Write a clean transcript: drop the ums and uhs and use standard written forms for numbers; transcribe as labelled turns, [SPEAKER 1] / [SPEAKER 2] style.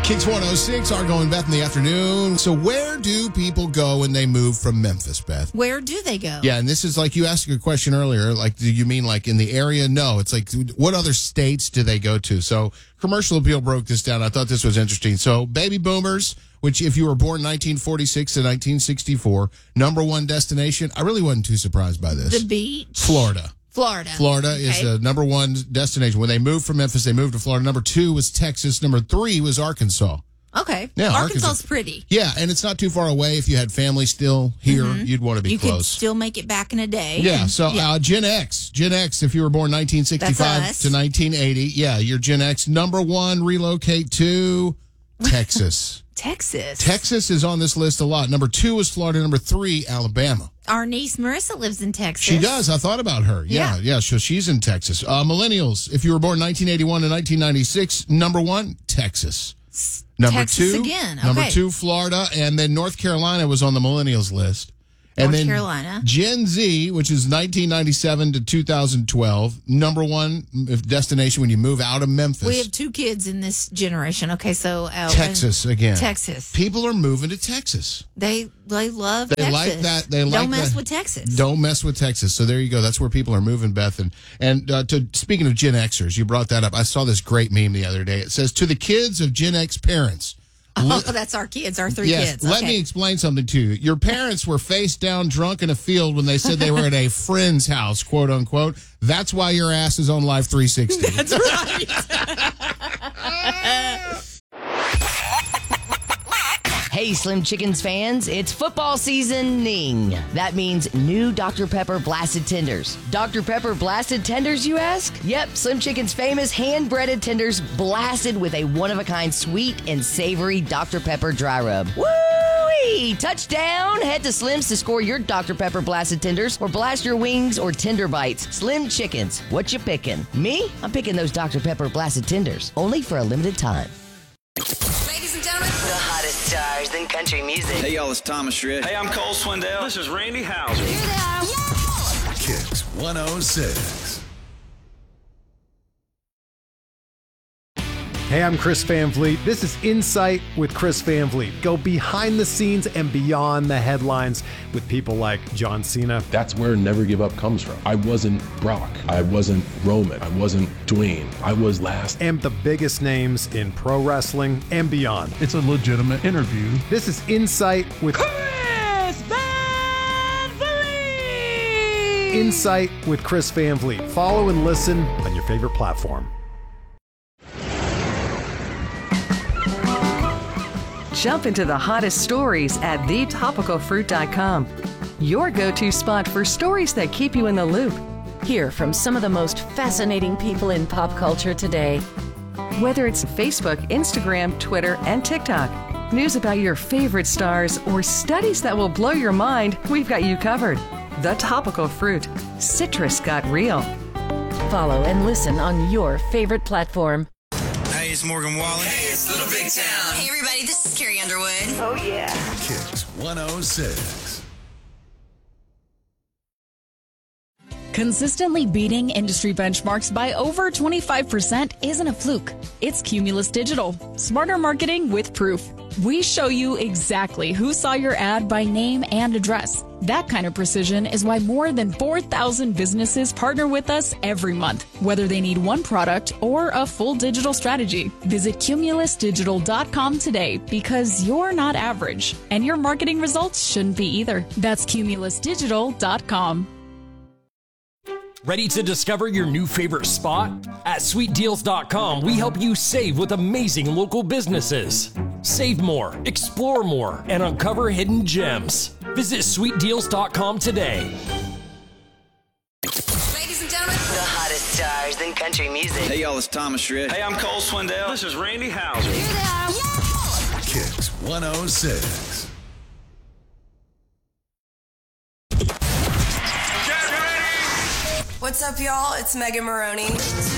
[SPEAKER 1] Kicks 106, Argo and Beth in the afternoon. So where do people go when they move from Memphis, Beth?
[SPEAKER 2] Where do they go?
[SPEAKER 1] Yeah, and this is like you asked a question earlier. Like, do you mean like in the area? No, it's like what other states do they go to? So Commercial Appeal broke this down. I thought this was interesting. So baby boomers, which if you were born 1946 to 1964, number one destination. I really wasn't too surprised by this.
[SPEAKER 2] The beach?
[SPEAKER 1] Florida. Florida is the number one destination. When they moved from Memphis, they moved to Florida. Number two was Texas. Number three was Arkansas.
[SPEAKER 2] Okay.
[SPEAKER 1] Yeah,
[SPEAKER 2] Arkansas's pretty.
[SPEAKER 1] Yeah, and it's not too far away. If you had family still here, you'd want to be close.
[SPEAKER 2] You could still make it back in a day.
[SPEAKER 1] Yeah, so Gen X, if you were born 1965 to 1980, yeah, you're Gen X. Number one, relocate to Texas. Texas is on this list a lot. Number two is Florida. Number three, Alabama.
[SPEAKER 2] Our niece Marissa lives in Texas.
[SPEAKER 1] She does. I thought about her. Yeah. So she's in Texas. Millennials, if you were born 1981 to 1996, number one, Texas. Number
[SPEAKER 2] Texas
[SPEAKER 1] two,
[SPEAKER 2] again. Okay.
[SPEAKER 1] Number two, Florida, and then North Carolina was on the millennials list. And
[SPEAKER 2] North
[SPEAKER 1] then
[SPEAKER 2] Carolina.
[SPEAKER 1] Gen Z, which is 1997 to 2012, number one destination when you move out of Memphis.
[SPEAKER 2] We have two kids in this generation. Okay, so
[SPEAKER 1] Texas again.
[SPEAKER 2] Texas.
[SPEAKER 1] People are moving to Texas.
[SPEAKER 2] They love Texas.
[SPEAKER 1] They like that.
[SPEAKER 2] Don't mess with Texas.
[SPEAKER 1] Don't mess with Texas. So there you go. That's where people are moving, Beth. And speaking of Gen Xers, you brought that up. I saw this great meme the other day. It says, to the kids of Gen X parents.
[SPEAKER 2] Oh, that's our kids, our three kids.
[SPEAKER 1] Let me explain something to you. Your parents were face down drunk in a field when they said they were at a friend's house, quote unquote. That's why your ass is on Live 360.
[SPEAKER 2] That's right.
[SPEAKER 3] Hey, Slim Chickens fans, it's football seasoning. That means new Dr. Pepper Blasted Tenders. Dr. Pepper Blasted Tenders, you ask? Yep, Slim Chicken's famous hand-breaded tenders blasted with a one-of-a-kind sweet and savory Dr. Pepper dry rub. Woo-wee! Touchdown! Head to Slim's to score your Dr. Pepper Blasted Tenders or blast your wings or tender bites. Slim Chickens, what you picking? Me? I'm picking those Dr. Pepper Blasted Tenders, only for a limited time.
[SPEAKER 4] Ladies and gentlemen,
[SPEAKER 3] The hottest stars in country music.
[SPEAKER 5] Hey, y'all, it's Thomas Rhett.
[SPEAKER 6] Hey, I'm Cole Swindell. This is Randy Houser.
[SPEAKER 7] Kicks 106.
[SPEAKER 8] Hey, I'm Chris Van Vliet. This is Insight with Chris Van Vliet. Go behind the scenes and beyond the headlines with people like John Cena.
[SPEAKER 9] That's where Never Give Up comes from. I wasn't Brock. I wasn't Roman. I wasn't Dwayne. I was last.
[SPEAKER 8] And the biggest names in pro wrestling and beyond.
[SPEAKER 10] It's a legitimate interview.
[SPEAKER 8] This is Insight with
[SPEAKER 3] Chris Van Vliet!
[SPEAKER 8] Insight with Chris Van Vliet. Follow and listen on your favorite platform.
[SPEAKER 11] Jump into the hottest stories at thetopicalfruit.com. Your go-to spot for stories that keep you in the loop.
[SPEAKER 12] Hear from some of the most fascinating people in pop culture today.
[SPEAKER 11] Whether it's Facebook, Instagram, Twitter, and TikTok, news about your favorite stars, or studies that will blow your mind, we've got you covered. The Topical Fruit. Citrus got real.
[SPEAKER 12] Follow and listen on your favorite platform.
[SPEAKER 5] Hey, it's Morgan Wallen.
[SPEAKER 4] hey, it's Little Big Town. Hey, everybody, this is Carrie Underwood.
[SPEAKER 12] Oh, yeah.
[SPEAKER 7] Kicks 106.
[SPEAKER 13] Consistently beating industry benchmarks by over 25% isn't a fluke. It's Cumulus Digital. Smarter marketing with proof. We show you exactly who saw your ad by name and address. That kind of precision is why more than 4,000 businesses partner with us every month, whether they need one product or a full digital strategy. Visit cumulusdigital.com today because you're not average, and your marketing results shouldn't be either. That's cumulusdigital.com.
[SPEAKER 14] Ready to discover your new favorite spot? At sweetdeals.com, we help you save with amazing local businesses. Save more, explore more, and uncover hidden gems. Visit sweetdeals.com today.
[SPEAKER 4] Ladies and gentlemen,
[SPEAKER 3] The hottest stars in country music.
[SPEAKER 5] Hey, y'all, it's Thomas Rhett.
[SPEAKER 6] Hey, I'm Cole Swindell. This is Randy Houser.
[SPEAKER 7] Kicks 106.
[SPEAKER 4] what's up, y'all? It's Megan Maroney.